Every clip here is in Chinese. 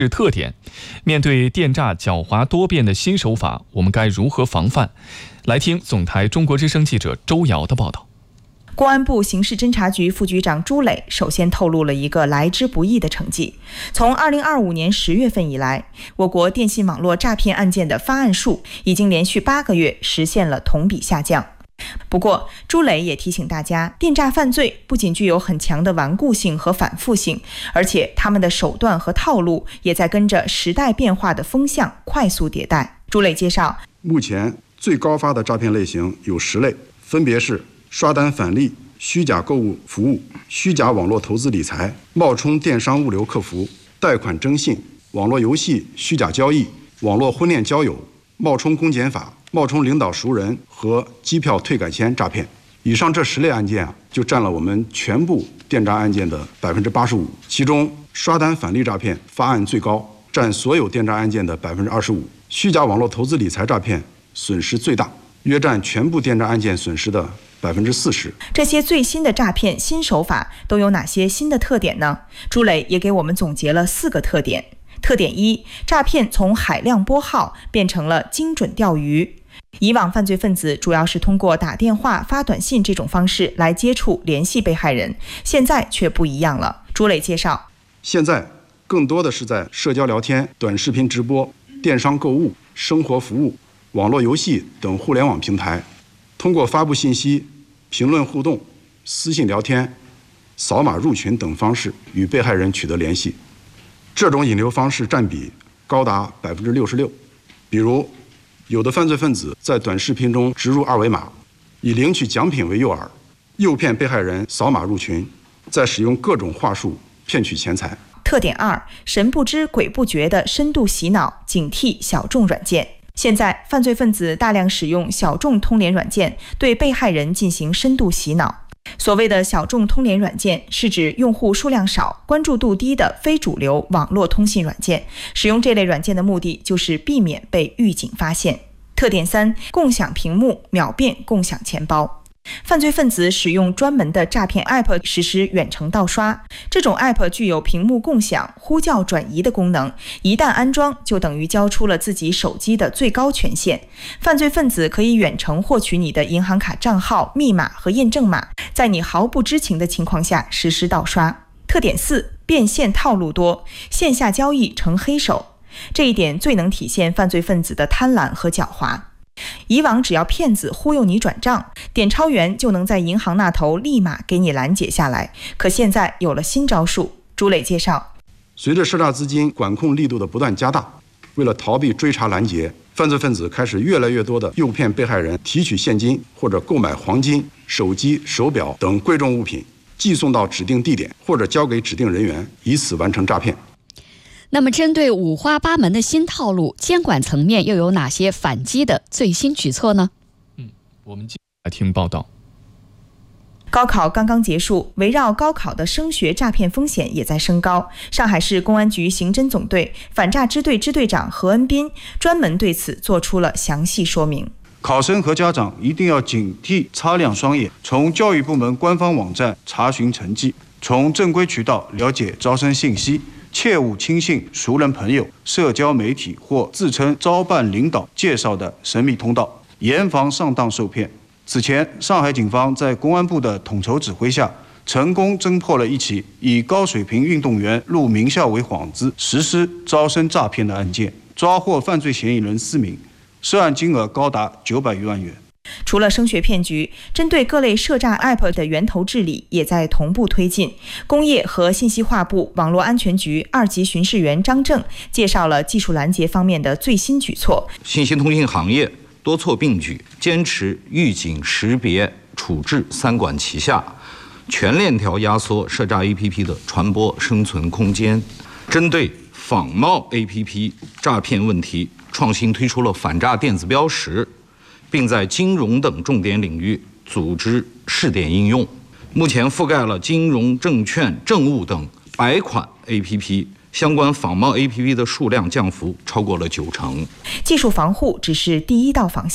是特点。面对电诈狡猾多变的新手法，我们该如何防范？来听总台中国之声记者周瑶的报道。 公安部刑事侦查局副局长朱磊首先透露了一个来之不易的成绩：从2025年10月份以来，我国电信网络诈骗案件的发案数已经连续8个月实现了同比下降。不过，朱磊也提醒大家，电诈犯罪不仅具有很强的顽固性和反复性，而且他们的手段和套路也在跟着时代变化的风向快速迭代。朱磊介绍， 目前最高发的诈骗类型有10类，分别是刷单返利、虚假购物服务、虚假网络投资理财、冒充电商物流客服、贷款征信、网络游戏虚假交易、网络婚恋交友、冒充公检法、冒充领导熟人和机票退改签诈骗。以上这10类案件就占了我们全部电诈案件的85%，其中刷单返利诈骗发案最高，占所有电诈案件的25%，虚假网络投资理财诈骗损失最大，约占全部电诈案件损失的40%。 这些最新的诈骗新手法都有哪些新的特点呢？朱磊也给我们总结了4个特点。特点1，诈骗从海量拨号变成了精准钓鱼。以往犯罪分子主要是通过打电话、发短信这种方式来接触联系被害人，现在却不一样了。朱磊介绍， 现在更多的是在社交聊天、短视频直播、电商购物、生活服务、网络游戏等互联网平台，通过发布信息、评论互动、私信聊天、扫码入群等方式与被害人取得联系。这种引流方式占比高达66%。比如，有的犯罪分子在短视频中植入二维码，以领取奖品为诱饵，诱骗被害人扫码入群，再使用各种话术骗取钱财。 特点2，神不知鬼不觉的深度洗脑，警惕小众软件。现在，犯罪分子大量使用小众通联软件对被害人进行深度洗脑。所谓的小众通联软件，是指用户数量少、关注度低的非主流网络通信软件。使用这类软件的目的就是避免被狱警发现。特点3，共享屏幕，秒变共享钱包。犯罪分子使用专门的诈骗 App 实施远程盗刷，这种 App 具有屏幕共享、呼叫转移的功能，一旦安装就等于交出了自己手机的最高权限。犯罪分子可以远程获取你的银行卡账号、密码和验证码，在你毫不知情的情况下实施盗刷。特点4，变现套路多，线下交易成黑手。这一点最能体现犯罪分子的贪婪和狡猾。以往只要骗子忽悠你转账，点钞员就能在银行那头立马给你拦截下来。可现在有了新招数。朱磊介绍， 随着涉诈资金管控力度的不断加大，为了逃避追查拦截，犯罪分子开始越来越多地诱骗被害人提取现金或者购买黄金、手机、手表等贵重物品，寄送到指定地点或者交给指定人员，以此完成诈骗。 那么针对五花八门的新套路，监管层面又有哪些反击的最新举措呢？ 我们接下来听报道。 高考刚刚结束，围绕高考的升学诈骗风险也在升高。上海市公安局刑侦总队反诈支队支队长何恩斌专门对此做出了详细说明。 考生和家长一定要警惕，擦亮双眼，从教育部门官方网站查询成绩，从正规渠道了解招生信息，切勿轻信熟人朋友、社交媒体或自称招办领导介绍的神秘通道，严防上当受骗。此前，上海警方在公安部的统筹指挥下，成功侦破了一起以高水平运动员入名校为幌子实施招生诈骗的案件，抓获犯罪嫌疑人4名，涉案金额高达900余万元。 除了升学骗局，针对各类涉诈 App 的源头治理也在同步推进。工业和信息化部网络安全局2级巡视员张正介绍了技术拦截方面的最新举措。 信息通信行业多措并举，坚持预警、识别、处置3管齐下，全链条压缩涉诈 APP 的传播生存空间。针对仿冒 APP 诈骗问题，创新推出了反诈电子标识，并在金融等重点领域组织试点应用。目前覆盖了金融、证券、政务等100款 APP， 相关仿冒 APP 的数量降幅超过了90%。 技术防护只是第一道防线。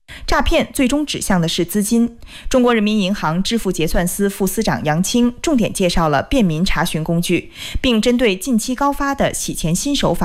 诈骗最终指向的是资金。中国人民银行支付结算司副司长杨青重点介绍了便民查询工具，并针对近期高发的洗钱新手法